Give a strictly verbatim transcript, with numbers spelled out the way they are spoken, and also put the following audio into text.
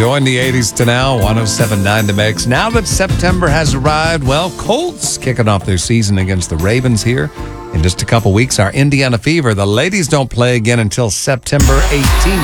Enjoying the eighties to now, one oh seven point nine The Mix. Now that September has arrived, well, Colts kicking off their season against the Ravens here in just a couple weeks. Our Indiana Fever, the ladies don't play again until September eighteenth.